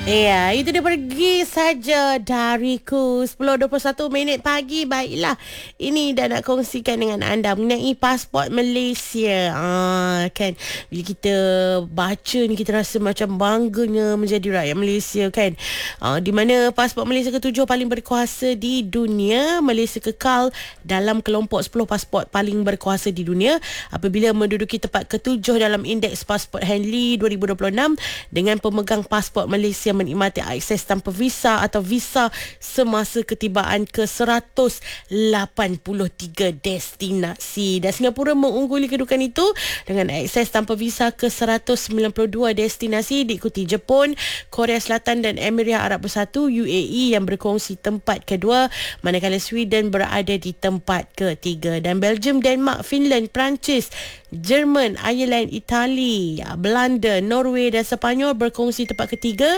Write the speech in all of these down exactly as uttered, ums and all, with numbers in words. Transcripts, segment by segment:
Ya, itu dia pergi saja dariku sepuluh dua puluh satu minit pagi. Baiklah, ini dah nak kongsikan dengan anda mengenai pasport Malaysia. Ah, kan, bila kita baca ni kita rasa macam bangganya menjadi rakyat Malaysia, kan. Ah, di mana pasport Malaysia ketujuh paling berkuasa di dunia. Malaysia kekal dalam kelompok sepuluh pasport paling berkuasa di dunia apabila menduduki tempat ketujuh dalam indeks pasport Henley dua ribu dua puluh enam dengan pemegang pasport Malaysia menikmati akses tanpa visa atau visa semasa ketibaan ke seratus lapan puluh tiga destinasi. Dan Singapura mengungguli kedudukan itu dengan akses tanpa visa ke seratus sembilan puluh dua destinasi, diikuti Jepun, Korea Selatan dan Emirat Arab Bersatu U A E yang berkongsi tempat kedua, manakala Sweden berada di tempat ketiga. Dan Belgium, Denmark, Finland, Perancis, Jerman, Ireland, Itali, Belanda, Norway dan Sepanyol berkongsi tempat ketiga,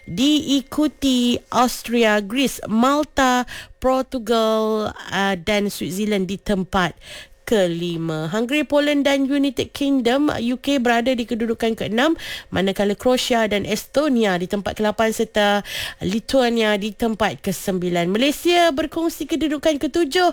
diikuti Austria, Greece, Malta, Portugal uh, dan Switzerland di tempat kelima. Hungary, Poland dan United Kingdom U K berada di kedudukan keenam, manakala Croatia dan Estonia di tempat ke-lapan serta Lithuania di tempat kesembilan. Malaysia berkongsi kedudukan ketujuh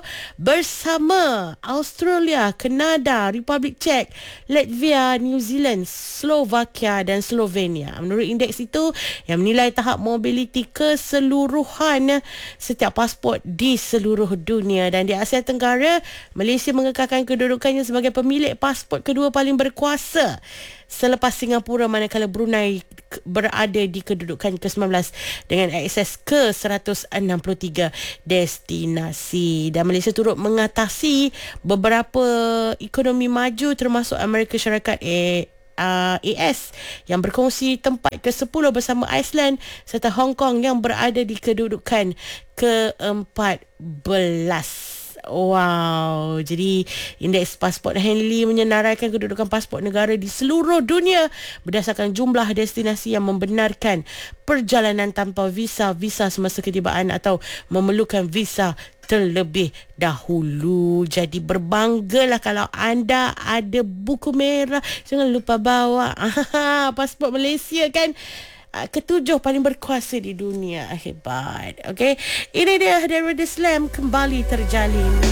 bersama Australia, Kanada, Republik Czech, Latvia, New Zealand, Slovakia dan Slovenia. Menurut indeks itu yang menilai tahap mobiliti keseluruhan setiap pasport di seluruh dunia. Dan di Asia Tenggara, Malaysia mengekalkan kedudukannya sebagai pemilik pasport kedua paling berkuasa selepas Singapura, manakala Brunei berada di kedudukan ke sembilan belas dengan akses ke seratus enam puluh tiga destinasi. Dan Malaysia turut mengatasi beberapa ekonomi maju termasuk Amerika Syarikat A Uh, A S yang berkongsi tempat ke sepuluh bersama Iceland serta Hong Kong yang berada di kedudukan ke empat belas. Wow, jadi indeks pasport Henley menyenaraikan kedudukan pasport negara di seluruh dunia berdasarkan jumlah destinasi yang membenarkan perjalanan tanpa visa, visa semasa ketibaan atau memerlukan visa terlebih dahulu. Jadi berbanggalah kalau anda ada buku merah. Jangan lupa bawa pasport Malaysia, kan. Ketujuh paling berkuasa di dunia. Hebat. Okey, ini dia daripada Slam kembali terjalin.